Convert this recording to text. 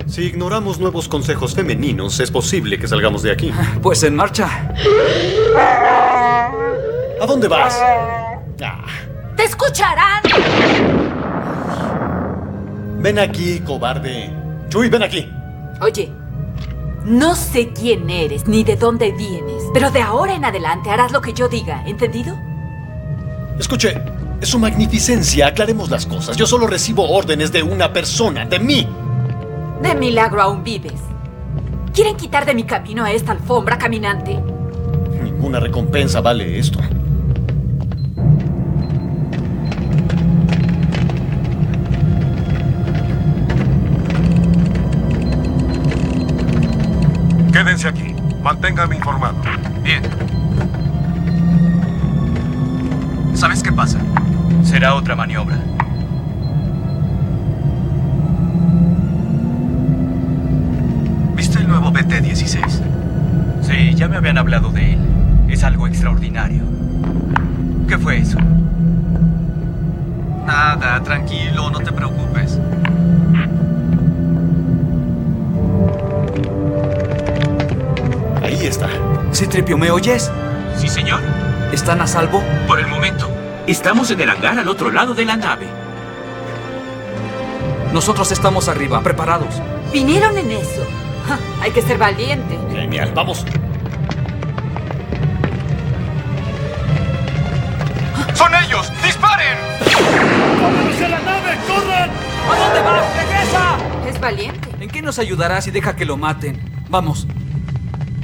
Si ignoramos nuevos consejos femeninos, es posible que salgamos de aquí. Pues en marcha. ¿A dónde vas? ¡Te escucharán! Ven aquí, cobarde. Chuy, ven aquí. Oye, no sé quién eres ni de dónde vienes, pero de ahora en adelante harás lo que yo diga, ¿entendido? Escuche, su magnificencia, aclaremos las cosas. Yo solo recibo órdenes de una persona, de mí. De milagro aún vives. ¿Quieren quitar de mi camino a esta alfombra caminante? Ninguna recompensa vale esto. Quédense aquí. Manténganme informado. Bien. ¿Sabes qué pasa? Será otra maniobra. ¿Viste el nuevo BT-16? Sí, ya me habían hablado de él. Es algo extraordinario. ¿Qué fue eso? Nada, tranquilo, no te preocupes. Ahí está. C-3PO, ¿me oyes? Sí, señor. ¿Están a salvo? Por el momento. Estamos en el hangar al otro lado de la nave. Nosotros estamos arriba, preparados. ¿Vinieron en eso? Ja, hay que ser valiente. Genial, vamos. ¡Son ellos! ¡Disparen! ¡Vámonos a la nave! ¡Corran! ¿A dónde vas? ¡Regresa! Es valiente. ¿En qué nos ayudará si deja que lo maten? Vamos.